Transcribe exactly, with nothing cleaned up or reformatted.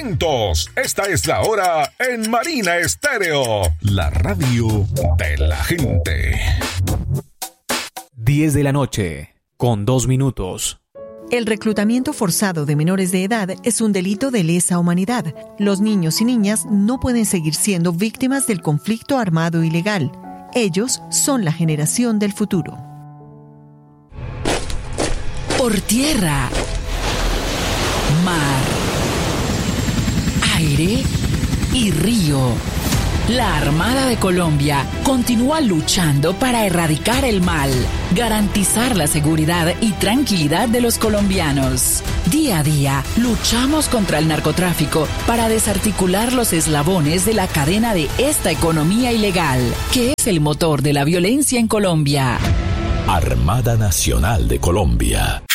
juntos. Esta es la hora en Marina Estéreo, la radio de la gente. diez de la noche, con dos minutos. El reclutamiento forzado de menores de edad es un delito de lesa humanidad. Los niños y niñas no pueden seguir siendo víctimas del conflicto armado ilegal. Ellos son la generación del futuro. Por tierra, mar, aire y río. La Armada de Colombia continúa luchando para erradicar el mal, garantizar la seguridad y tranquilidad de los colombianos. Día a día, luchamos contra el narcotráfico para desarticular los eslabones de la cadena de esta economía ilegal, que es el motor de la violencia en Colombia. Armada Nacional de Colombia.